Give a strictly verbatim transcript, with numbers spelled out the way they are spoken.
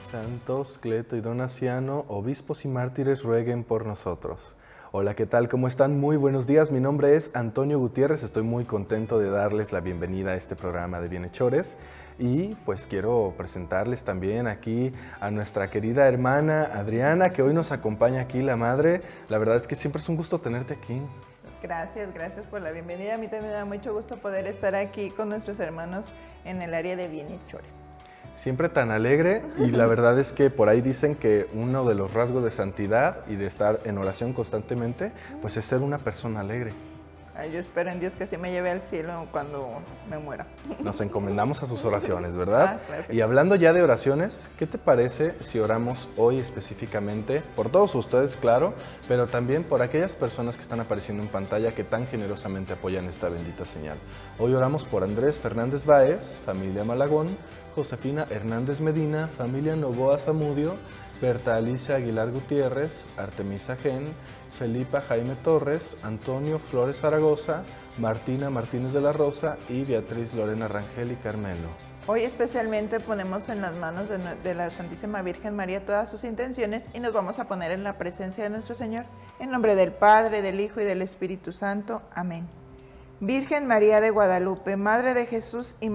Santos Cleto y Donaciano, obispos y mártires, rueguen por nosotros. Hola, ¿qué tal? ¿Cómo están? Muy buenos días. Mi nombre es Antonio Gutiérrez. Estoy muy contento de darles la bienvenida a este programa de Bienhechores. Y pues quiero presentarles también aquí a nuestra querida hermana Adriana, que hoy nos acompaña aquí, la madre. La verdad es que siempre es un gusto tenerte aquí. Gracias, gracias por la bienvenida. A mí también me da mucho gusto poder estar aquí con nuestros hermanos en el área de Bienhechores. Siempre tan alegre, y la verdad es que por ahí dicen que uno de los rasgos de santidad y de estar en oración constantemente, pues es ser una persona alegre. Ay, yo espero en Dios que sí me lleve al cielo cuando me muera. Nos encomendamos a sus oraciones, ¿verdad? Ah, claro que Y sí. hablando ya de oraciones, ¿qué te parece si oramos hoy específicamente por todos ustedes, claro, pero también por aquellas personas que están apareciendo en pantalla que tan generosamente apoyan esta bendita señal? Hoy oramos por Andrés Fernández Báez, familia Malagón, Josefina Hernández Medina, familia Novoa Zamudio, Berta Alicia Aguilar Gutiérrez, Artemisa Gen, Felipa Jaime Torres, Antonio Flores Zaragoza, Martina Martínez de la Rosa y Beatriz Lorena Rangel y Carmelo. Hoy especialmente ponemos en las manos de, de la Santísima Virgen María todas sus intenciones y nos vamos a poner en la presencia de nuestro Señor. En nombre del Padre, del Hijo y del Espíritu Santo. Amén. Virgen María de Guadalupe, Madre de Jesús y